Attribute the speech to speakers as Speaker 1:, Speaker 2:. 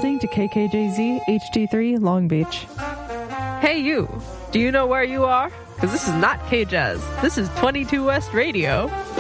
Speaker 1: listening to KKJZ HD3 Long Beach.
Speaker 2: Hey you, do you know where you are? Because this is not KJazz. This is 22 West Radio.